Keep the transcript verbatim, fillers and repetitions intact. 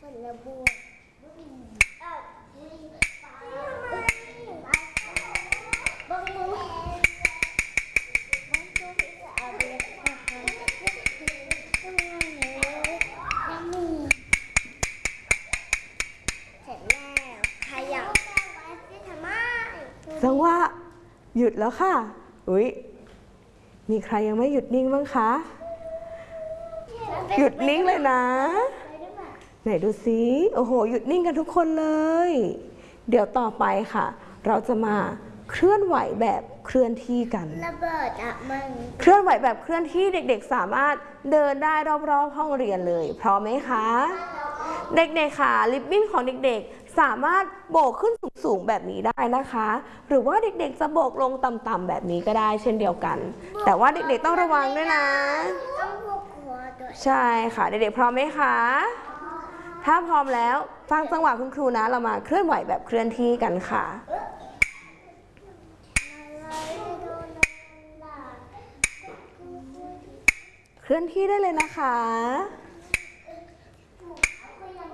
คนละบัวบังมือบังตัวที่จะเอาไปทำทำทำงานเลยยังมีเสร็จแล้วขยับทำไมจังว่าหยุดแล้วค่ะอุ๊ยมีใครยังไม่หยุดนิ่งบ้างคะหยุดนิ่งเลยนะไหนดูซิโอ้โหหยุดนิ่งกันทุกคนเลยเดี๋ยวต่อไปค่ะเราจะมาเคลื่อนไหวแบบเคลื่อนที่กันระเบิดอะมันเคลื่อนไหวแบบเคลื่อนที่เด็กๆสามารถเดินได้รอบๆห้องเรียนเลยพร้อมไหมคะเด็กๆค่ะริบบิ้นของเด็กๆสามารถโบกขึ้นสูงๆแบบนี้ได้นะคะหรือว่าเด็กๆจะโบกลงต่ำๆแบบนี้ก็ได้เช่นเดียวกันแต่ว่าเด็กๆต้องระวังด้วยนะต้องพวกหัวด้วยใช่ค่ะเด็กๆพร้อมไหมคะถ้าพร้อมแล้วฟังจังหวะคุณครูนะเรามาเคลื่อนไหวแบบเคลื่อนที่กันค่ะเคลื่อนที่ได้เลยนะคะ